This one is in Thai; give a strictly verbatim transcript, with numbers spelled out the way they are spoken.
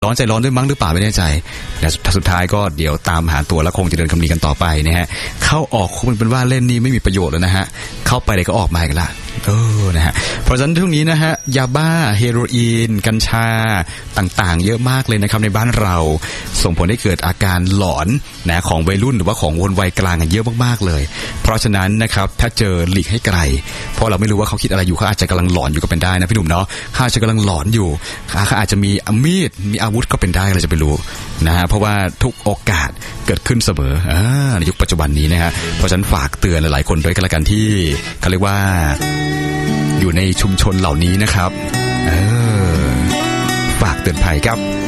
ร้อนใจร้อนด้วยมั้งหรือเปล่าไม่แน่ใจแต่สุดท้ายก็เดี๋ยวตามหาตัวแล้วคงจะเดินคำนี้กันต่อไปนะฮะเข้าออกคงเป็นว่าเล่นนี่ไม่มีประโยชน์แล้วนะฮะเข้าไปเลยก็ออกมาอีกละเออนะฮะเพราะฉะนั้นช่วงนี้นะฮะยาบ้าเฮโรอีนกัญชาต่างๆเยอะมากเลยนะครับในบ้านเราส่งผลให้เกิดอาการหลอนนะของวัยรุ่นหรือว่าของคนวัยกลางกันเยอะมากๆเลยเพราะฉะนั้นนะครับถ้าเจอหลีกให้ไกลเพราะเราไม่รู้ว่าเขาคิดอะไรอยู่เขาอาจจะกำลังหลอนอยู่ก็เป็นได้นะพี่หนุ่มเนาะเขาอาจจะกำลังหลอนอยู่เขาอาจจะมีมีดมีอาวุธก็เป็นได้เราจะไปรู้นะฮะเพราะว่าทุกโอกาสเกิดขึ้นเสมอในยุคปัจจุบันนี้นะฮะเพราะฉะนั้นฝากเตือนหลายๆคนด้วยกันละกันที่เขาเรียกว่าอยู่ในชุมชนเหล่านี้นะครับเออฝากเตือนภัยครับ